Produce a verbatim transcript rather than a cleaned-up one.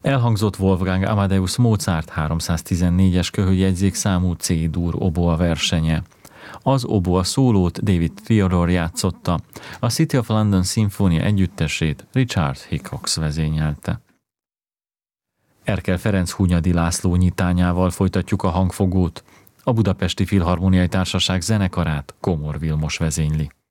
Elhangzott Wolfgang Amadeus Mozart háromszáztizennégyes köhöjegyzék számú C-dur oboa versenye. Az oboa szólót David Theodore játszotta, a City of London Szimfónia együttesét Richard Hickox vezényelte. Erkel Ferenc Hunyadi László nyitányával folytatjuk a hangfogót. A Budapesti Filharmoniai Társaság zenekarát Komor Vilmos vezényli.